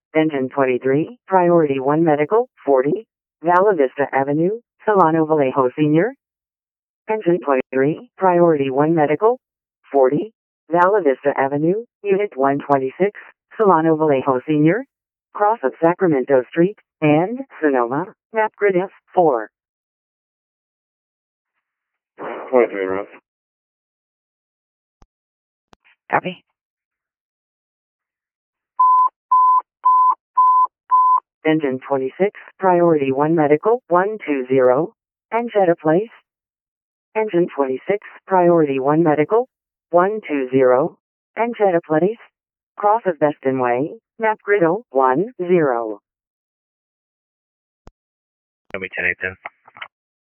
Engine 23, Priority 1 Medical, 40, Vala Vista Avenue, Solano Vallejo Sr. Engine 23, Priority 1 Medical, 40, Vala Vista Avenue, Unit 126, Solano Vallejo Sr. Cross of Sacramento Street, and Sonoma, map grid F4. 23 Russ. Copy. Engine 26, Priority 1 Medical, 120, Angetta Place. Engine 26, Priority 1 Medical, 120, Angetta Place. Cross of Beston Way, map grid 10. Copy 10-8-10.